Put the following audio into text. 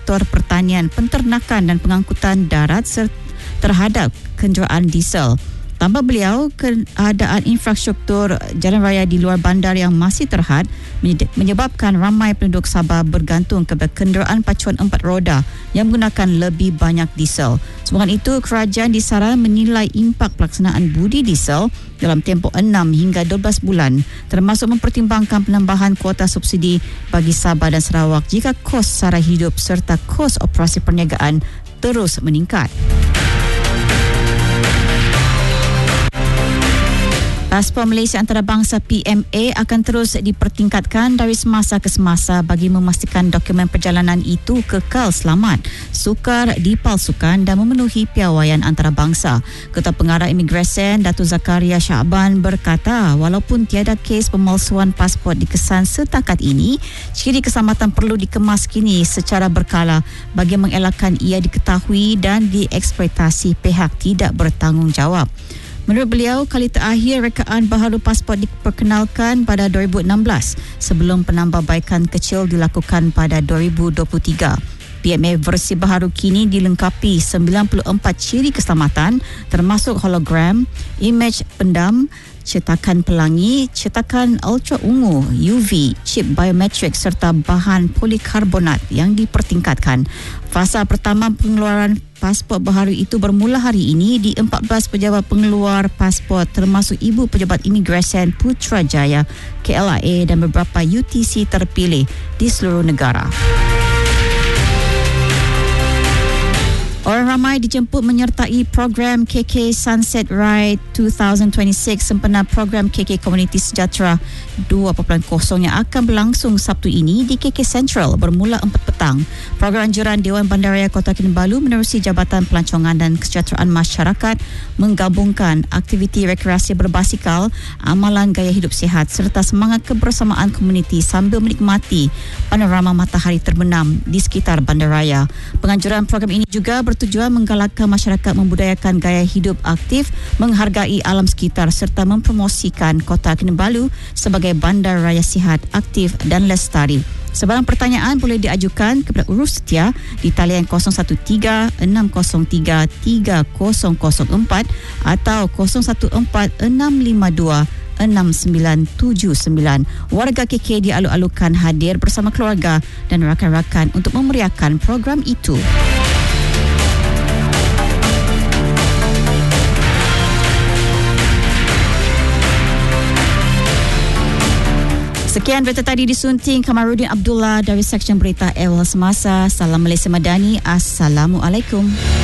sektor pertanian, penternakan dan pengangkutan darat terhadap kenderaan diesel. Tambah beliau, keadaan infrastruktur jalan raya di luar bandar yang masih terhad menyebabkan ramai penduduk Sabah bergantung kepada kenderaan pacuan 4 roda yang menggunakan lebih banyak diesel. Sebahagian itu, kerajaan disarankan menilai impak pelaksanaan budi diesel dalam tempoh 6 hingga 12 bulan, termasuk mempertimbangkan penambahan kuota subsidi bagi Sabah dan Sarawak jika kos sara hidup serta kos operasi perniagaan terus meningkat. Pasport Malaysia Antarabangsa PMA akan terus dipertingkatkan dari semasa ke semasa bagi memastikan dokumen perjalanan itu kekal selamat, sukar dipalsukan dan memenuhi piawaian antarabangsa. Ketua Pengarah Imigresen Datuk Zakaria Syaban berkata, walaupun tiada kes pemalsuan pasport dikesan setakat ini, ciri keselamatan perlu dikemas kini secara berkala bagi mengelakkan ia diketahui dan dieksploitasi pihak tidak bertanggungjawab. Menurut beliau, kali terakhir rekaan baharu pasport diperkenalkan pada 2016 sebelum penambahbaikan kecil dilakukan pada 2023. PMA versi baharu kini dilengkapi 94 ciri keselamatan termasuk hologram, imej pendam, cetakan pelangi, cetakan ultra ungu, UV, chip biometrik serta bahan polikarbonat yang dipertingkatkan. Fasa pertama pengeluaran pasport baharu itu bermula hari ini di 14 pejabat pengeluar pasport termasuk Ibu Pejabat Imigresen Putrajaya, KLIA dan beberapa UTC terpilih di seluruh negara. Orang ramai dijemput menyertai program KK Sunset Ride 2026 sempena program KK Komuniti Sejahtera 2.0 yang akan berlangsung Sabtu ini di KK Central bermula 4 petang. Program anjuran Dewan Bandaraya Kota Kinabalu menerusi Jabatan Pelancongan dan Kesejahteraan Masyarakat menggabungkan aktiviti rekreasi berbasikal, amalan gaya hidup sihat serta semangat kebersamaan komuniti sambil menikmati panorama matahari terbenam di sekitar bandaraya. Penganjuran program ini juga bertujuan menggalakkan masyarakat membudayakan gaya hidup aktif, menghargai alam sekitar serta mempromosikan Kota Kinabalu sebagai bandar raya sihat, aktif dan lestari. Sebarang pertanyaan boleh diajukan kepada Urus Setia di talian 013-603-3004 atau 014-652-6979. Warga KK dialu-alukan hadir bersama keluarga dan rakan-rakan untuk memeriahkan program itu. Sekian berita tadi disunting Kamarudin Abdullah dari Seksyen Berita Awal Semasa. Salam Malaysia Madani. Assalamualaikum.